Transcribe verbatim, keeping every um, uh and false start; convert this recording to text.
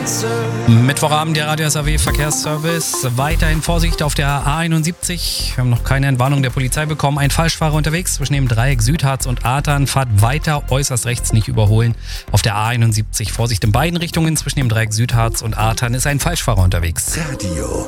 Mittwochabend, der Radio S A W Verkehrsservice. Weiterhin Vorsicht auf der A einundsiebzig. Wir haben noch keine Entwarnung der Polizei bekommen. Ein Falschfahrer unterwegs zwischen dem Dreieck Südharz und Artern. Fahrt weiter äußerst rechts, nicht überholen. Auf der A einundsiebzig Vorsicht in beiden Richtungen. Zwischen dem Dreieck Südharz und Artern ist ein Falschfahrer unterwegs. Radio